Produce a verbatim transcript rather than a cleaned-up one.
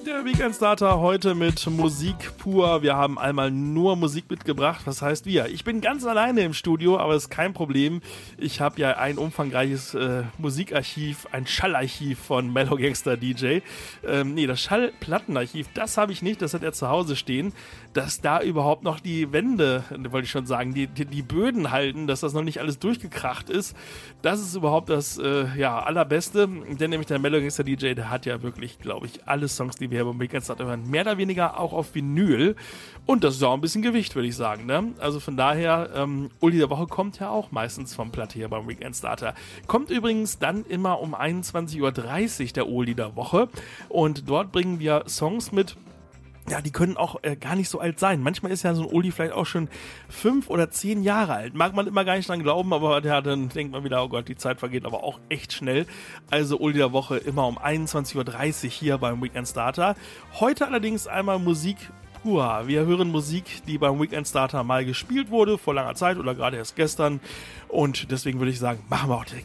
Der Weekend Starter heute mit Musik pur. Wir haben einmal nur Musik mitgebracht. Was heißt wir? Ich bin ganz alleine im Studio, aber das ist kein Problem. Ich habe ja ein umfangreiches äh, Musikarchiv, ein Schallarchiv von Mellow Gangster D J. Ähm, nee, das Schallplattenarchiv, das habe ich nicht, das hat er zu Hause stehen. Dass da überhaupt noch die Wände, wollte ich schon sagen, die, die, die Böden halten, dass das noch nicht alles durchgekracht ist, das ist überhaupt das äh, ja, Allerbeste. Denn nämlich der Mellow Gangster D J, der hat ja wirklich, glaube ich, alle Songs, die wir hier beim Weekend Starter hören, mehr oder weniger auch auf Vinyl. Und das ist auch ein bisschen Gewicht, würde ich sagen. Ne? Also von daher, ähm, Uli der Woche kommt ja auch meistens vom Platte hier beim Weekend Starter. Kommt übrigens dann immer um einundzwanzig Uhr dreißig der Uli der Woche. Und dort bringen wir Songs mit, ja, die können auch äh, gar nicht so alt sein. Manchmal ist ja so ein Uli vielleicht auch schon fünf oder zehn Jahre alt. Mag man immer gar nicht dran glauben, aber ja, dann denkt man wieder, oh Gott, die Zeit vergeht aber auch echt schnell. Also Uli der Woche immer um einundzwanzig Uhr dreißig hier beim Weekend Starter. Heute allerdings einmal Musik pur. Wir hören Musik, die beim Weekend Starter mal gespielt wurde, vor langer Zeit oder gerade erst gestern. Und deswegen würde ich sagen, machen wir auch direkt